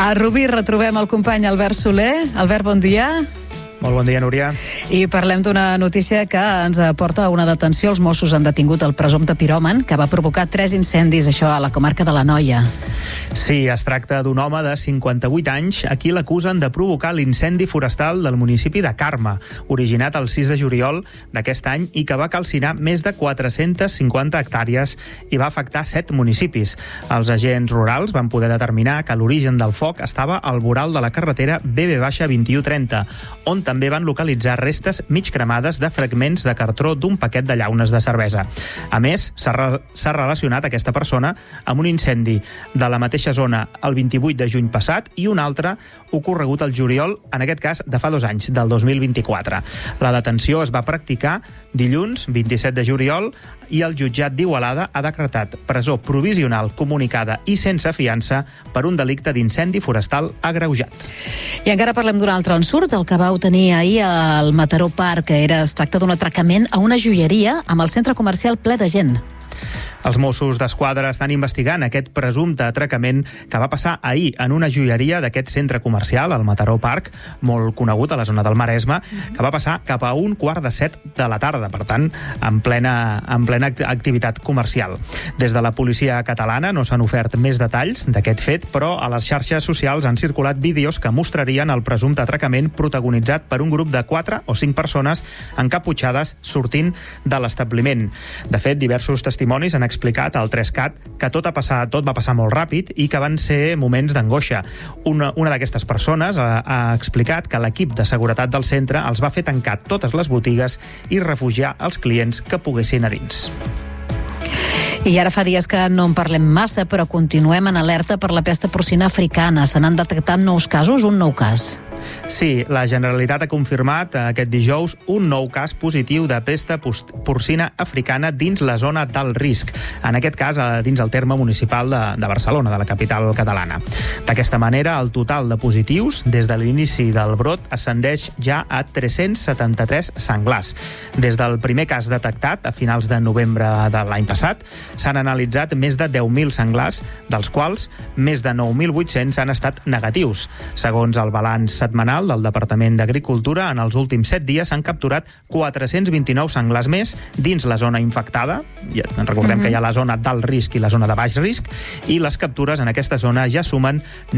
A Rubí retrobem el company Albert Soler. Albert, bon dia. Molt bon dia, Núria. I parlem d'una notícia que ens aporta una detenció. Els Mossos han detingut el presumpte piròman que va provocar 3 incendis, això a la comarca de l'Anoia. Sí, es tracta d'un home de 58 anys a qui l'acusen de provocar l'incendi forestal del municipi de Carme, originat el 6 de juliol d'aquest any i que va calcinar més de 450 hectàrees i va afectar 7 municipis. Els agents rurals van poder determinar que l'origen del foc estava al voral de la carretera BB-2130, on també van localitzar restes mig cremades de fragments de cartró d'un paquet de llaunes de cervesa. A més, s'ha relacionat aquesta persona amb un incendi de la mateixa zona el 28 de juny passat i un altre ocorregut al juliol, en aquest cas de fa 2 anys, del 2024. La detenció es va practicar dilluns 27 de juliol i el jutjat d'Igualada ha decretat presó provisional comunicada i sense fiança per un delicte d'incendi forestal agreujat. I encara parlem d'un altre ensurt, el que vau tenir ahir al Mataró Park, que es tracta d'un atracament a una joieria amb el centre comercial ple de gent. Els Mossos d'Esquadra estan investigant aquest presumpte atracament que va passar ahir en una joieria d'aquest centre comercial, el Mataró Park, molt conegut a la zona del Maresme, que va passar cap a 6:45 de la tarda, per tant, en plena activitat comercial. Des de la policia catalana no s'han ofert més detalls d'aquest fet, però a les xarxes socials han circulat vídeos que mostrarien el presumpte atracament protagonitzat per un grup de 4 o 5 persones encaputxades sortint de l'establiment. De fet, diversos testimonis han explicat al 3CAT que tot va passar molt ràpid i que van ser moments d'angoixa. Una d'aquestes persones ha explicat que l'equip de seguretat del centre els va fer tancar totes les botigues i refugiar els clients que poguessin a dins. I ara fa dies que no en parlem massa, però continuem en alerta per la pesta porcina africana. Se n'han detectat nous casos, un nou cas. Sí, la Generalitat ha confirmat aquest dijous un nou cas positiu de pesta porcina africana dins la zona d'alt risc, en aquest cas dins el terme municipal de Barcelona, de la capital catalana. D'aquesta manera, el total de positius des de l'inici del brot ascendeix ja a 373 senglars. Des del primer cas detectat a finals de novembre de l'any passat, s'han analitzat més de 10.000 senglars, dels quals més de 9.800 han estat negatius. Segons el balanç setmanal del Departament d'Agricultura, en els últims 7 dies s'han capturat 429 senglars més dins la zona infectada. Recordem que hi ha la zona d'alt risc i la zona de baix risc, i les captures en aquesta zona ja sumen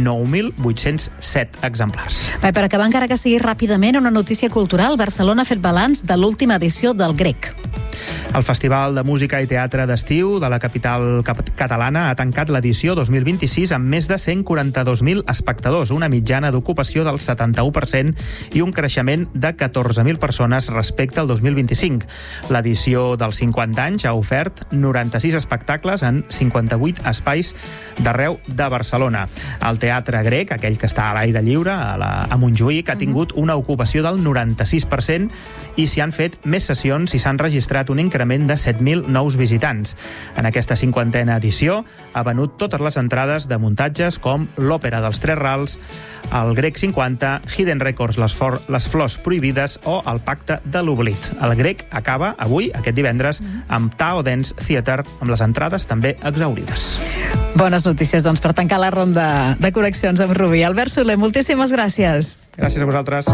9.807 exemplars. Per acabar, encara que sigui ràpidament, una notícia cultural. Barcelona ha fet balanç de l'última edició del Grec. El Festival de Música i Teatre d'Estiu de la capital catalana ha tancat l'edició 2026 amb més de 142.000 espectadors, una mitjana d'ocupació del 71% i un creixement de 14.000 persones respecte al 2025. L'edició dels 50 anys ha ofert 96 espectacles en 58 espais d'arreu de Barcelona. El Teatre Grec, aquell que està a l'aire lliure, a Montjuïc, ha tingut una ocupació del 96% i s'hi han fet més sessions i s'han registrat un increment de 7.000 nous visitants. En aquesta 50a edició ha venut totes les entrades de muntatges com l'Òpera dels Tres Rals, el Grec 50, Hidden Records, les Flors Prohibides o el Pacte de l'Oblit. El Grec acaba avui, aquest divendres, amb Tao Dance Theater, amb les entrades també exhaurides. Bones notícies, doncs, per tancar la ronda de connexions amb Rubí. Albert Soler, moltíssimes gràcies. Gràcies a vosaltres.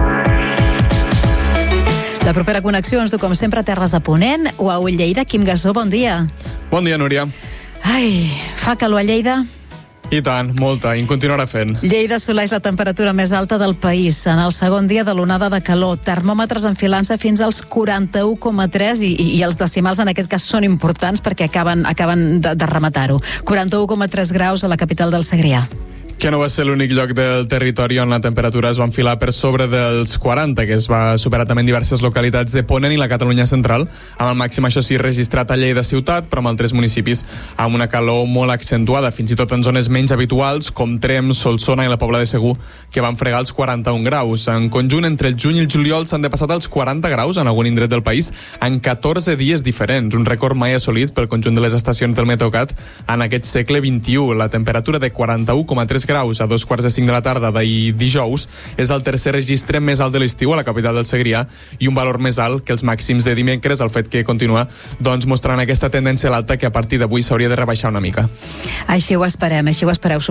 La propera connexió ens du, com sempre, a Terres de Ponent o a Lleida. Quim Gassó, bon dia. Bon dia, Núria. Ai, fa calor a Lleida? I tant, molta, i en continuarà fent. Lleida assoleix la temperatura més alta del país en el segon dia de l'onada de calor. Termòmetres enfilant-se fins als 41,3 i els decimals en aquest cas són importants perquè acaben de rematar-ho. 41,3 graus a la capital del Segrià. Que no va ser l'únic lloc del territori on la temperatura es va enfilar per sobre dels 40, que es va superar també en diverses localitats de Ponent i la Catalunya central, amb el màxim, això sí, registrat a Lleida ciutat, però amb altres municipis amb una calor molt accentuada, fins i tot en zones menys habituals, com Tremp, Solsona i la Pobla de Segur, que van fregar els 41 graus. En conjunt, entre el juny i el juliol s'han depassat els 40 graus en algun indret del país en 14 dies diferents, un rècord mai assolit pel conjunt de les estacions del Meteocat en aquest segle XXI. La temperatura de 41,3 graus a 2:45 de la tarda d'ahir dijous és el tercer registre més alt de l'estiu a la capital del Segrià i un valor més alt que els màxims de dimecres, el fet que continua mostrant aquesta tendència a l'alta que a partir d'avui s'hauria de rebaixar una mica. Així ho esperem,